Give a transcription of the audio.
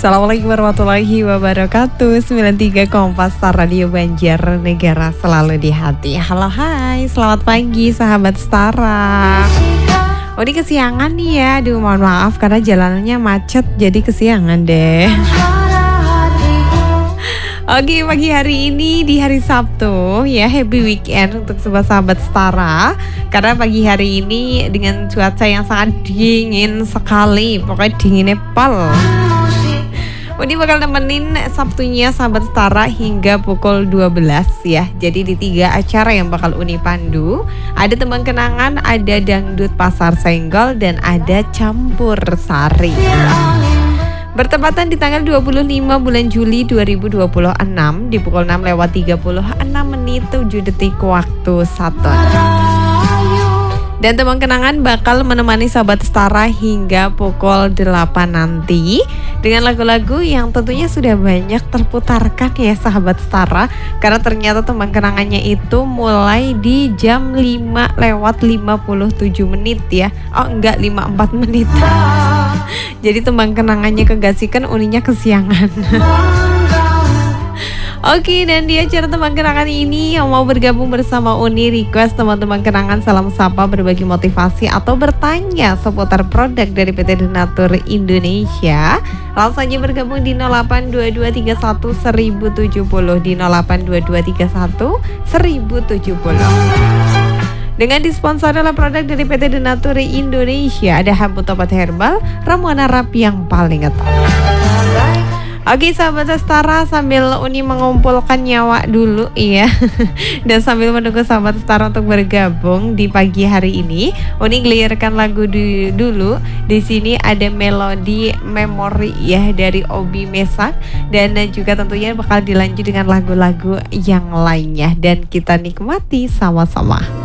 Assalamualaikum warahmatullahi wabarakatuh. 93 Kompas Radio Banjarnegara selalu di hati. Halo hai, selamat pagi sahabat Setara. Oh ini kesiangan nih ya. Aduh mohon maaf karena jalanannya macet jadi kesiangan deh. Oke, pagi hari ini di hari Sabtu ya, happy weekend untuk semua sahabat Setara. Karena pagi hari ini dengan cuaca yang sangat dingin sekali, pokoknya dinginnya pol. Uni bakal nemenin Sabtunya sahabat Setara hingga pukul 12 ya. Jadi di 3 acara yang bakal Uni pandu, ada Tembang Kenangan, ada Dangdut Pasar Senggol, dan ada Campur Sari. Bertepatan di tanggal 25 bulan Juli 2026 di pukul 6:36 waktu Saton. Dan Tembang Kenangan bakal menemani sahabat Setara hingga pukul 8 nanti dengan lagu-lagu yang tentunya sudah banyak terputarkan ya sahabat Setara. Karena ternyata Tembang Kenangannya itu mulai di jam 5:57 ya. Oh enggak, 54 menit. Jadi Tembang Kenangannya kegasikan, Uninya kesiangan. Oke, dan di acara Tembang Kenangan ini yang mau bergabung bersama Uni, request teman-teman kenangan, salam sapa, berbagi motivasi atau bertanya seputar produk dari PT Denatur Indonesia, langsung saja bergabung di 0822311070 di 0822311070. Dengan disponsori oleh produk dari PT Denatur Indonesia, ada Hamput Obat Herbal, ramuan Arab yang paling ngetop. Oke sahabat Setara, sambil Uni mengumpulkan nyawa dulu ya, dan sambil menunggu sahabat Setara untuk bergabung di pagi hari ini, Uni gelirkan lagu dulu. Di sini ada melodi Memori ya dari Obi Mesak, dan juga tentunya bakal dilanjut dengan lagu-lagu yang lainnya dan kita nikmati sama-sama.